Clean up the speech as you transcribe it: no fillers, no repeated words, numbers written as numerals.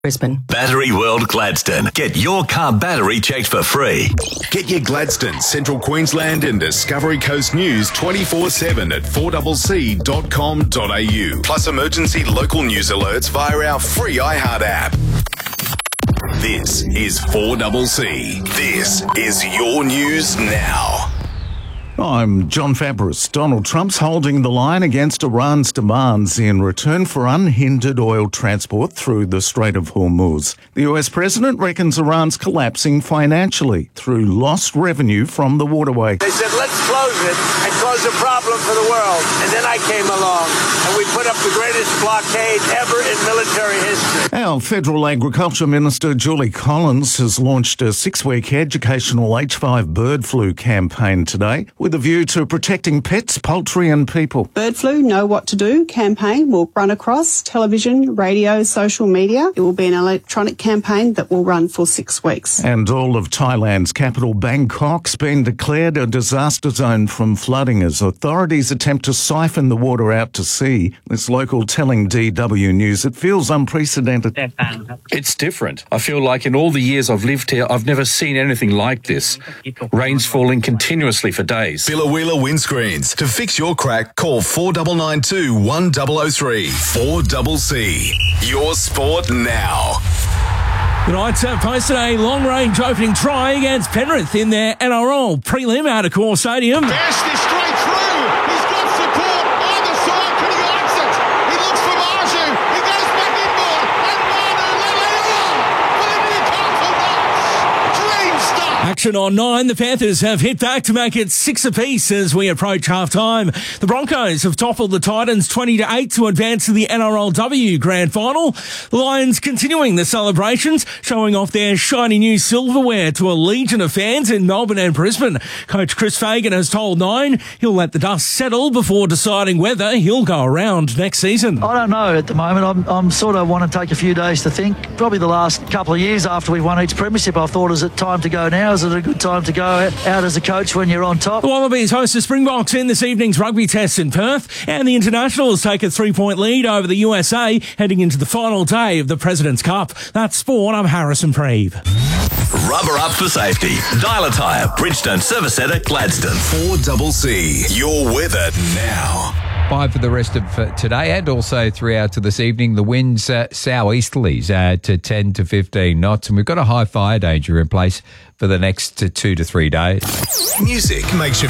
Brisbane. Battery World Gladstone. Get your car battery checked for free. Get your Gladstone, Central Queensland and Discovery Coast news 24/7 at 4cc.com.au. Plus emergency local news alerts via our free iHeart app. This is 4cc. This is your news now. I'm John Fabris. Donald Trump's holding the line against Iran's demands in return for unhindered oil transport through the Strait of Hormuz. The US president reckons Iran's collapsing financially through lost revenue from the waterway. They said, let's close it and cause a problem for the world. And then I came along and we put up the greatest blockade ever in military history. Our Federal Agriculture Minister Julie Collins has launched a 6-week educational H5 bird flu campaign today with a view to protecting pets, poultry and people. Bird Flu Know What to Do campaign will run across television, radio, social media. It will be an electronic campaign that will run for 6 weeks. And all of Thailand's capital, Bangkok's been declared a disaster zone from flooding as authorities attempt to siphon the water out to sea. This local telling DW News it feels unprecedented. It's different. I feel like in all the years I've lived here, I've never seen anything like this. Rain's falling continuously for days. Billa windscreens. To fix your crack, call 4992 1003. 4cc. Your sport now. The Knights have posted a long-range opening try against Penrith in their NRL prelim out of Core Stadium. Bashed this straight through. He's got support either side. Can he likes it? He looks for Marju. He goes back inboard. And Manu Leilua for the Newcastle Knights. Dream stuff. Action on 9. The Panthers have hit back to make it 6 apiece as we approach half-time. The Broncos have toppled the Titans 20-8 to advance to the NRLW Grand Final. The Lions continuing the celebrations, showing off their shiny new silverware to a legion of fans in Melbourne and Brisbane. Coach Chris Fagan has told 9 he'll let the dust settle before deciding whether he'll go around next season. I don't know at the moment. I'm sort of want to take a few days to think. Probably the last couple of years after we've won each premiership, I thought, is it time to go now? Is it a good time to go out as a coach when you're on top? The Wallabies host the Springboks in this evening's rugby test in Perth, and the Internationals take a 3-point lead over the USA heading into the final day of the President's Cup. That's sport. I'm Harrison Preeve. Rubber up for safety. Dial a Tyre, Bridgestone Service Centre, Gladstone. 4cc. Your weather now. 5 for the rest of today and also throughout to this evening. The winds southeasterlies to 10 to 15 knots, and we've got a high fire danger in place for the next 2 to 3 days. Music makes you